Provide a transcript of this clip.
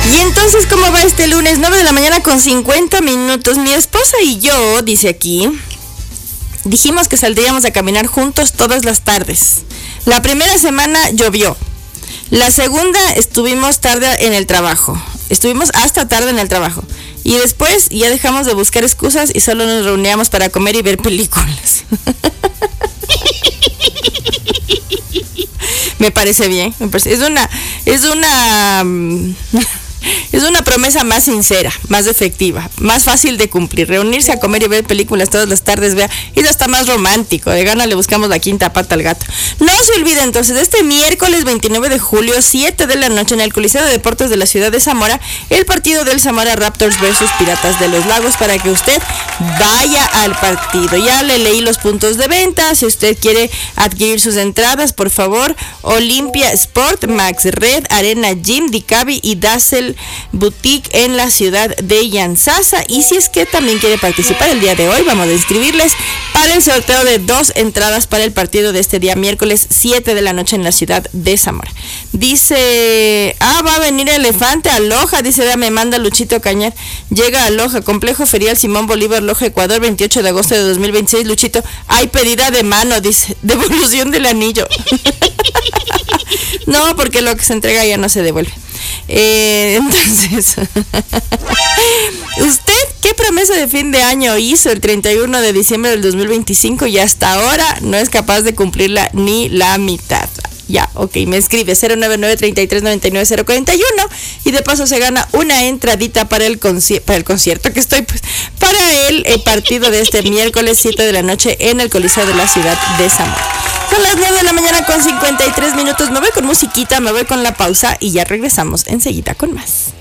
Y entonces, ¿cómo va este lunes? 9 de la mañana con 50 minutos. Mi esposa y yo, dice aquí, dijimos que saldríamos a caminar juntos todas las tardes. La primera semana llovió. La segunda estuvimos tarde en el trabajo. Estuvimos hasta tarde en el trabajo. Y después ya dejamos de buscar excusas y solo nos reuníamos para comer y ver películas. Me parece bien. Es una promesa más sincera, más efectiva, más fácil de cumplir. Reunirse a comer y ver películas todas las tardes, vea, es hasta más romántico. De gana le buscamos la quinta pata al gato. No se olvide entonces, este miércoles 29 de julio, 7 de la noche, en el Coliseo de Deportes de la ciudad de Zamora, el partido del Zamora Raptors versus Piratas de los Lagos, para que usted vaya al partido. Ya le leí los puntos de venta. Si usted quiere adquirir sus entradas, por favor, Olimpia Sport, Max Red, Arena Gym, Dicavi y Dazzle Boutique en la ciudad de Yantzaza. Y si es que también quiere participar el día de hoy, vamos a inscribirles para el sorteo de 2 entradas para el partido de este día miércoles 7 de la noche en la ciudad de Zamora. Dice, va a venir Elefante a Loja, dice, me manda Luchito Cañar. Llega a Loja, Complejo Ferial Simón Bolívar, Loja, Ecuador, 28 de agosto de 2026. Luchito, hay pedida de mano, dice, devolución del anillo. No, porque lo que se entrega ya no se devuelve. Entonces, ¿usted qué promesa de fin de año hizo el 31 de diciembre del 2025 y hasta ahora no es capaz de cumplirla ni la mitad? Ya, ok, me escribe 099-3399-041 y de paso se gana una entradita para el concierto que estoy, pues, para el partido de este miércoles 7 de la noche en el Coliseo de la ciudad de Zamora. Son las 9 de la mañana con 53 minutos. Me voy con musiquita, me voy con la pausa y ya regresamos enseguida con más.